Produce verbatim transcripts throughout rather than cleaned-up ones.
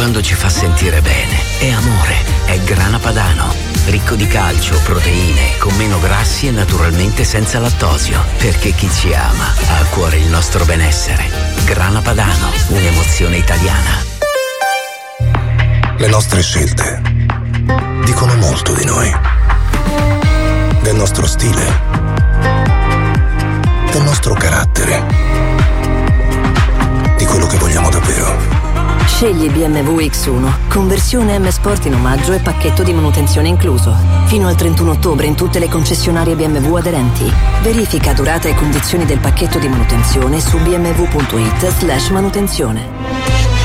quando ci fa sentire bene. È amore, è Grana Padano. Ricco di calcio, proteine, con meno grassi e naturalmente senza lattosio. Perché chi ci ama ha a cuore il nostro benessere. Grana Padano, un'emozione italiana. Le nostre scelte dicono molto di noi. Del nostro stile. Del nostro carattere. Di quello che vogliamo davvero. Scegli B M W X uno, conversione M Sport in omaggio e pacchetto di manutenzione incluso. Fino al trentuno ottobre in tutte le concessionarie B M W aderenti. Verifica durata e condizioni del pacchetto di manutenzione su bmw.it slash manutenzione.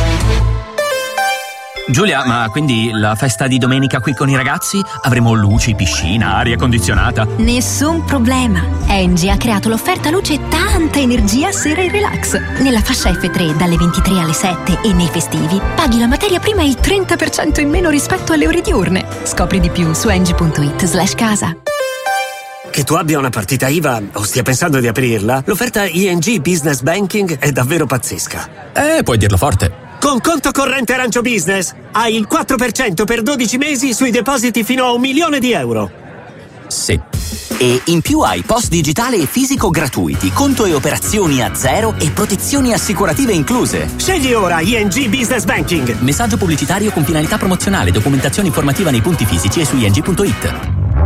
Giulia, ma quindi la festa di domenica qui con i ragazzi? Avremo luci, piscina, aria condizionata? Nessun problema. Engie ha creato l'offerta luce e tanta energia sera e relax. Nella fascia F tre dalle ventitré alle sette e nei festivi paghi la materia prima il trenta per cento in meno rispetto alle ore diurne. Scopri di più su engie.it slash casa. Che tu abbia una partita I V A o stia pensando di aprirla, l'offerta I N G Business Banking è davvero pazzesca. Eh, puoi dirlo forte. Con conto corrente Arancio Business hai il quattro per cento per dodici mesi sui depositi fino a un milione di euro. Sì. E in più hai post digitale e fisico gratuiti, conto e operazioni a zero e protezioni assicurative incluse. Scegli ora I N G Business Banking. Messaggio pubblicitario con finalità promozionale, documentazione informativa nei punti fisici e su i n g punto i t.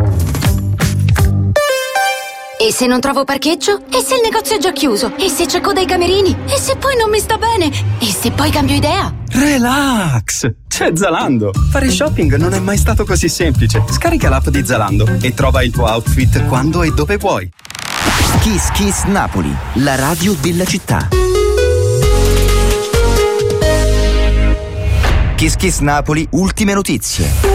E se non trovo parcheggio? E se il negozio è già chiuso? E se c'è coda ai camerini? E se poi non mi sta bene? E se poi cambio idea? Relax! C'è Zalando! Fare shopping non è mai stato così semplice. Scarica l'app di Zalando e trova il tuo outfit quando e dove vuoi. Kiss Kiss Napoli, la radio della città. Kiss Kiss Napoli, ultime notizie.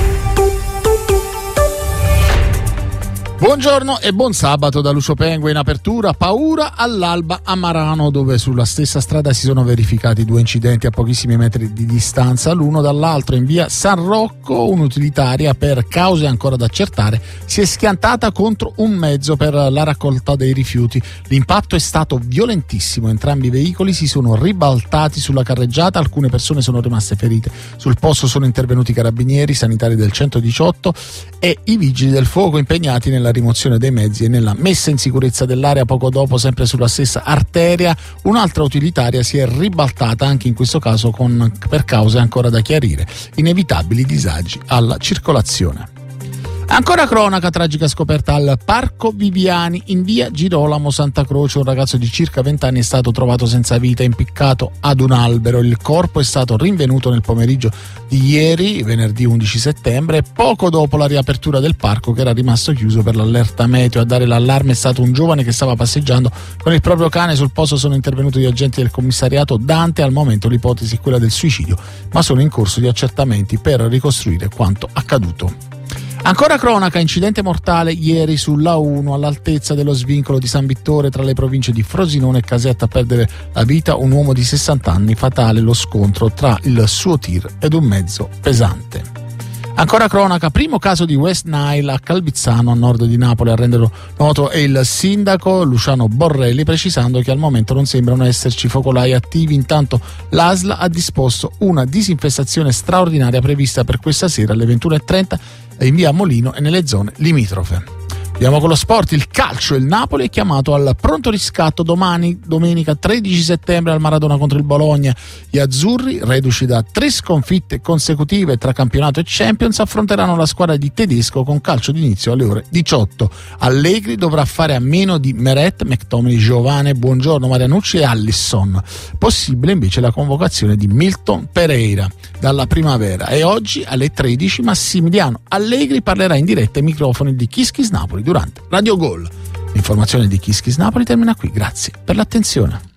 Buongiorno e buon sabato da Lucio Pengue in apertura. Paura all'alba a Marano, dove sulla stessa strada si sono verificati due incidenti a pochissimi metri di distanza l'uno dall'altro. In via San Rocco un'utilitaria, per cause ancora da accertare, si è schiantata contro un mezzo per la raccolta dei rifiuti. L'impatto è stato violentissimo, entrambi i veicoli si sono ribaltati sulla carreggiata, alcune persone sono rimaste ferite. Sul posto sono intervenuti i carabinieri, sanitari del centodiciotto e i vigili del fuoco impegnati nella rimozione dei mezzi e nella messa in sicurezza dell'area. Poco dopo, sempre sulla stessa arteria, un'altra utilitaria si è ribaltata, anche in questo caso con, per cause ancora da chiarire, inevitabili disagi alla circolazione. Ancora cronaca, tragica scoperta al Parco Viviani in via Girolamo Santa Croce. Un ragazzo di circa venti anni è stato trovato senza vita, impiccato ad un albero. Il corpo è stato rinvenuto nel pomeriggio di ieri, venerdì undici settembre, poco dopo la riapertura del parco, che era rimasto chiuso per l'allerta meteo. A dare l'allarme è stato un giovane che stava passeggiando con il proprio cane. Sul posto sono intervenuti gli agenti del commissariato Dante. Al momento l'ipotesi è quella del suicidio, ma sono in corso di accertamenti per ricostruire quanto accaduto. Ancora cronaca, incidente mortale ieri sull'A uno all'altezza dello svincolo di San Vittore tra le province di Frosinone e Caserta. A perdere la vita un uomo di sessanta anni, fatale lo scontro tra il suo tir ed un mezzo pesante. Ancora cronaca, primo caso di West Nile a Calvizzano, a nord di Napoli. A renderlo noto è il sindaco Luciano Borrelli, precisando che al momento non sembrano esserci focolai attivi. Intanto l'A S L ha disposto una disinfestazione straordinaria prevista per questa sera alle ventuno e trenta in via Molino e nelle zone limitrofe. Andiamo con lo sport, il calcio. Il Napoli è chiamato al pronto riscatto domani, domenica tredici settembre, al Maradona contro il Bologna. Gli azzurri, reduci da tre sconfitte consecutive tra campionato e Champions, affronteranno la squadra di Tedesco con calcio d'inizio alle ore diciotto. Allegri dovrà fare a meno di Meret, McTominay, Giovane, Buongiorno, Marianucci e Alisson. Possibile invece la convocazione di Milton Pereira dalla primavera. E oggi alle tredici Massimiliano Allegri parlerà in diretta ai microfoni di Kiss Kiss Napoli durante Radio Gol. L'informazione di Kiss Kiss Napoli termina qui, grazie per l'attenzione.